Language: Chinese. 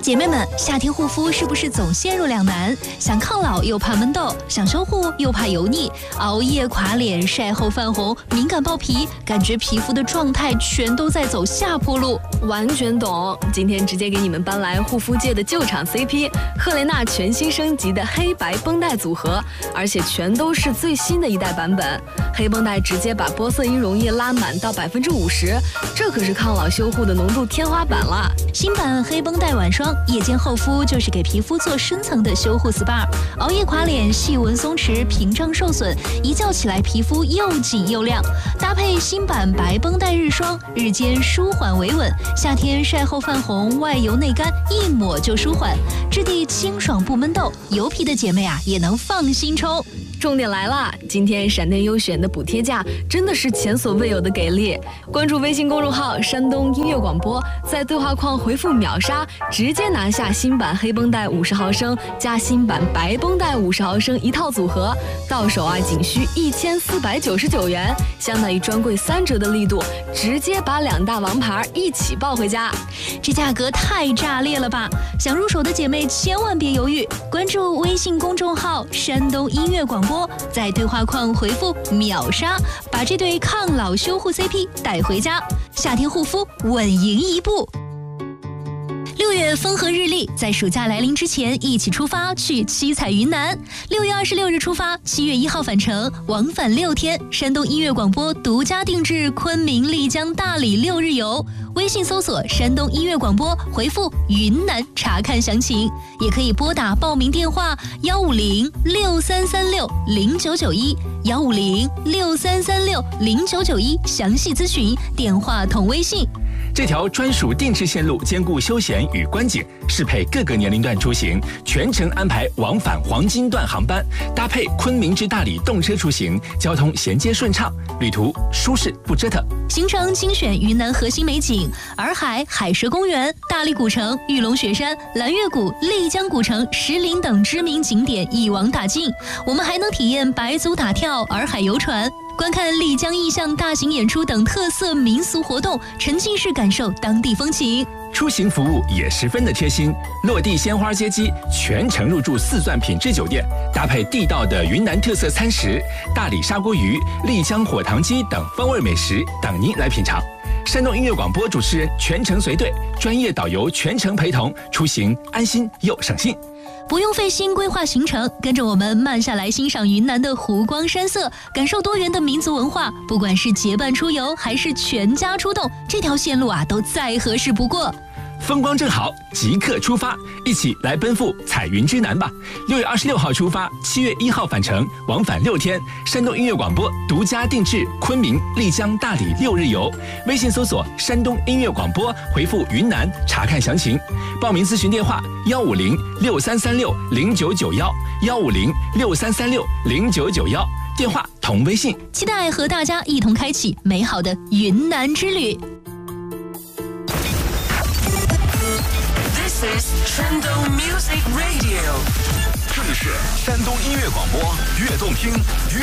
姐妹们，夏天护肤是不是总陷入两难？想抗老又怕闷痘，想修护又怕油腻，熬夜垮脸，晒后泛红，敏感爆皮，感觉皮肤的状态全都在走下坡路。 完全懂，今天直接给你们搬来护肤界的旧场 CP 赫雷娜全新升级的黑白绷带组合，而且全都是最新的一代版本。黑绷带直接把玻色因溶液拉满到50%，这可是抗老修护的浓度天花板了。 新版黑绷带晚霜夜间厚敷就是给皮肤做深层的修护 SPA， 熬夜垮脸、细纹松弛、屏障受损，一觉起来皮肤又紧又亮。搭配新版白绷带日霜，日间舒缓维稳，夏天晒后泛红、外油内干，一抹就舒缓，质地清爽不闷痘，油皮的姐妹啊也能放心冲。 重点来了，今天闪电优选的补贴价真的是前所未有的给力！关注微信公众号山东音乐广播，在对话框回复秒杀，直接拿下新版黑绷带50毫升加新版白绷带50毫升一套组合，到手仅需1499元，相当于专柜3折的力度，直接把2大王牌一起抱回家。 这价格太炸裂了吧！想入手的姐妹千万别犹豫，关注微信公众号山东音乐广播，在对话框回复秒杀，把这对抗老修护 CP 带回家，夏天护肤稳赢一步。6月风和日丽，在暑假来临之前一起出发去七彩云南。6月26日出发，7月1号返程，往返6天。山东音乐广播独家定制昆明、丽江、大理6日游。微信搜索山东音乐广播，回复云南查看详情，也可以拨打报名电话15063360991，15063360991，详细咨询，电话同微信。 这条专属定制线路兼顾休闲与观景，适配各个年龄段出行，全程安排往返黄金段航班，搭配昆明至大理动车出行，交通衔接顺畅，旅途舒适不折腾。 行程精选云南核心美景，洱海海蛇公园、大理古城、玉龙雪山、蓝月谷、丽江古城、石林等知名景点一网打尽。我们还能体验白族打跳、洱海游船，观看丽江意象大型演出等特色民俗活动，沉浸式感受当地风情。 出行服务也十分的贴心，落地鲜花接机，全程入住4钻品质酒店，搭配地道的云南特色餐食，大理砂锅鱼、丽江火塘鸡等风味美食等您来品尝。山东音乐广播主持人全程随队，专业导游全程陪同，出行安心又省心。 不用费心规划行程，跟着我们慢下来欣赏云南的湖光山色，感受多元的民族文化。不管是结伴出游还是全家出动，这条线路都再合适不过。 风光正好，即刻出发，一起来奔赴彩云之南吧！6月26号出发，7月1号返程，往返6天。山东音乐广播独家定制昆明、丽江、大理6日游。微信搜索山东音乐广播，回复云南查看详情。报名咨询电话15063360991，15063360991，电话同微信。 期待和大家一同开启美好的云南之旅。 This is 山东 Music Radio， 这里是山东音乐广播，越动听越